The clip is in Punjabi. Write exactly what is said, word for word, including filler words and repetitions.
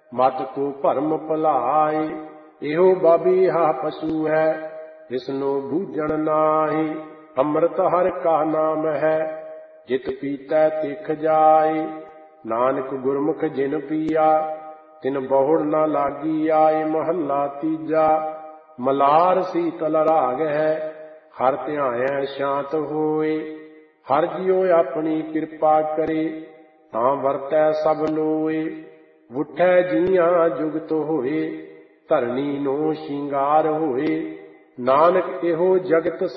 ਮਤ ਕੋ ਭਰਮ ਭੁਲਾਏ। ਇਹੋ ਬਾਬੀਹਾ ਪਸ਼ੂ ਹੈ ਇਸਨੂੰ ਬੂਝਣ ਨਾਹੀ। ਅੰਮ੍ਰਿਤ ਹਰਿ ਕਾ ਨਾਮ ਹੈ ਜਿਤ ਪੀਤੈ ਤਿਖ ਜਾਏ। ਨਾਨਕ ਗੁਰਮੁਖ ਜਿਨ ਪੀਆ ਤਿਨ ਬਹੁੜ ਨਾ ਲਾਗੀ ਆਏ। ਮਹੱਲਾ ਤੀਜਾ। ਮਲਾਰ ਸੀਤਲ ਰਾਗ ਹੈ ਹਰਿ ਧਿਆਇਐ ਸ਼ਾਂਤ ਹੋਏ। ਹਰਿ ਜਿਉ ਆਪਣੀ ਕਿਰਪਾ ਕਰੇ ਤਾਂ ਵਰਤੈ ਸਭ ਲੋਏ। ਉਠੈ ਜੀਆਂ ਜੁਗਤ ਹੋਏ ਧਰਣੀ ਨੂੰ ਸ਼ਿੰਗਾਰ ਹੋਏ। ਨਾਨਕ ਇਹੋ ਜਗਤ